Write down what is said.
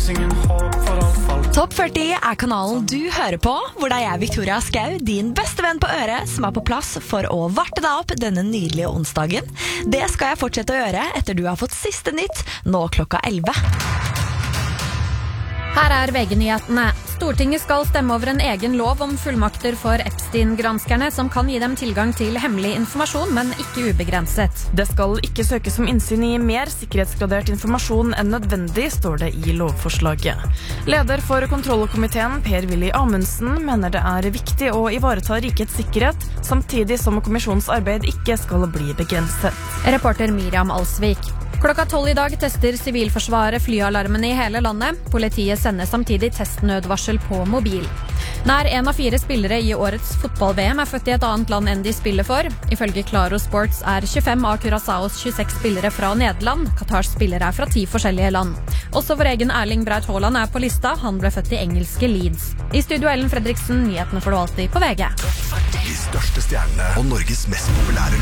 Topp 40 er kanalen du hører på, hvor det er jeg, Victoria Skau, din beste venn på øret, som er på plass for å varte deg opp denne nydelige onsdagen. Det skal jeg fortsette å gjøre etter du har fått siste nytt, nå klokka 11. Her er VG-nyhetene. Stortinget skal stemme over en egen lov om fullmakter for Epstein-granskerne som kan gi dem tilgang til hemmelig informasjon, men ikke ubegrenset. Det skal ikke søkes om innsyn i mer sikkerhetsgradert informasjon enn nødvendig, står det i lovforslaget. Leder for kontrollkomiteen, Per-Willy Amundsen, mener det er viktig å ivareta rikets sikkerhet, samtidig som kommisjonens arbeid ikke skal bli begrenset. Reporter Miriam Alsvik. Klokka 12 i dag tester Sivilforsvaret flyalarmen i hele landet. Politiet sender samtidig testnødvarsel på mobil. Nær 1 av 4 spillere i årets fotball-VM er født i et annet land enn de spiller for. Ifølge Claro Sports er 25 av Curaçaos 26 spillere fra Nederland. Katars spillere er fra 10 forskjellige land. Også vår egen Erling Braut Haaland er på lista. Han ble født i engelske Leeds. I studio Ellen Fredriksen, nyhetene får du alltid på VG. De største stjernene og Norges mest populære